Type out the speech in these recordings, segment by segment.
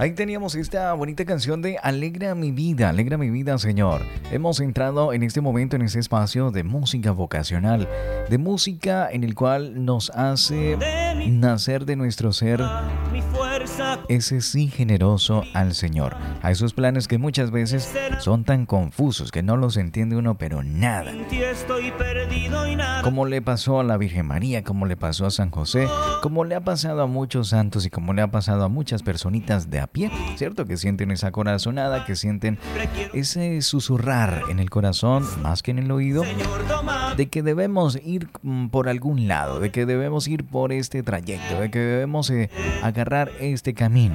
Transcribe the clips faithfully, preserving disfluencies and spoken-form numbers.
Ahí teníamos esta bonita canción de Alegra mi vida, alegra mi vida, Señor. Hemos entrado en este momento en ese espacio de música vocacional, de música en el cual nos hace nacer de nuestro ser ese sí generoso al Señor, a esos planes que muchas veces son tan confusos que no los entiende uno, pero nada. Como le pasó a la Virgen María, como le pasó a San José, como le ha pasado a muchos santos y como le ha pasado a muchas personitas de a pie, ¿cierto? Que sienten esa corazonada, que sienten ese susurrar en el corazón más que en el oído, de que debemos ir por algún lado, de que debemos ir por este trayecto, de que debemos eh, agarrar este camino.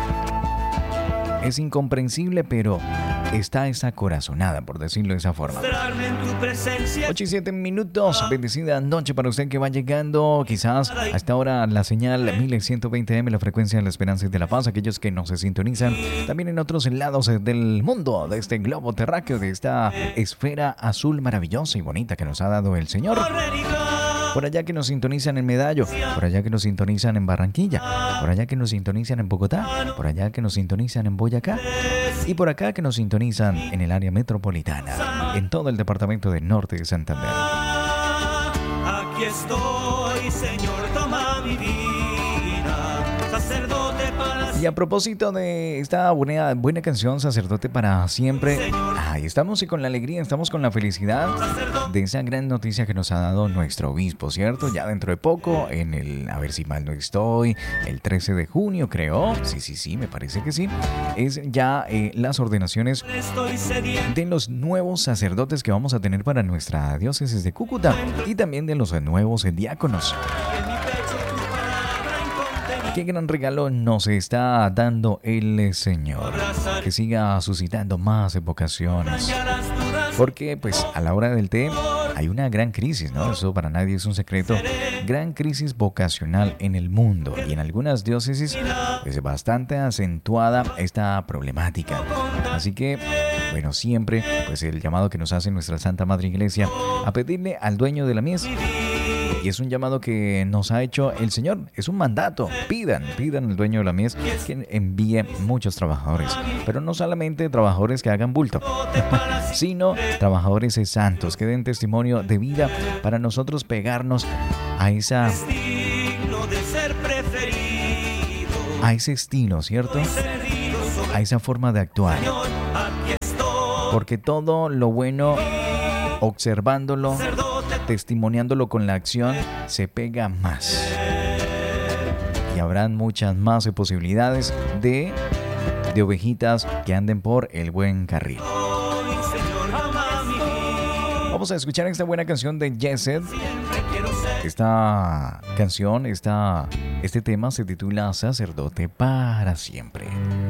Es incomprensible, pero está esa corazonada, por decirlo de esa forma. ocho y siete minutos, bendecida noche para usted que va llegando. Quizás hasta ahora la señal mil ciento veinte eme, la frecuencia de la esperanza y de la paz. Aquellos que no se sintonizan también en otros lados del mundo, de este globo terráqueo, de esta esfera azul maravillosa y bonita que nos ha dado el Señor. Por allá que nos sintonizan en Medallo, por allá que nos sintonizan en Barranquilla, por allá que nos sintonizan en Bogotá, por allá que nos sintonizan en Boyacá y por acá que nos sintonizan en el área metropolitana, en todo el departamento del norte de Santander. Aquí estoy, Señor, toma mi vida, sacerdote para siempre. Y a propósito de esta buena, buena canción, Sacerdote para siempre, ahí estamos y con la alegría, estamos con la felicidad de esa gran noticia que nos ha dado nuestro obispo, ¿cierto? Ya dentro de poco, en el, a ver si mal no estoy, el trece de junio creo, sí, sí, sí, me parece que sí, es ya eh, las ordenaciones de los nuevos sacerdotes que vamos a tener para nuestra diócesis de Cúcuta y también de los nuevos diáconos. Qué gran regalo nos está dando el Señor. Que siga suscitando más vocaciones. Porque pues a la hora del té hay una gran crisis, ¿no? Eso para nadie es un secreto. Gran crisis vocacional en el mundo. Y en algunas diócesis es bastante acentuada esta problemática. Así que, bueno, siempre pues el llamado que nos hace nuestra Santa Madre Iglesia a pedirle al dueño de la mies. Y es un llamado que nos ha hecho el Señor. Es un mandato. Pidan, pidan al dueño de la mies que envíe muchos trabajadores. Pero no solamente trabajadores que hagan bulto, sino trabajadores santos que den testimonio de vida para nosotros pegarnos a esa... a ese estilo, ¿cierto? A esa forma de actuar. Porque todo lo bueno, observándolo, testimoniándolo con la acción, se pega más. Y habrán muchas más posibilidades de, de ovejitas que anden por el buen carril. Vamos a escuchar esta buena canción de Yesed. Esta canción, esta, este tema se titula Sacerdote para siempre.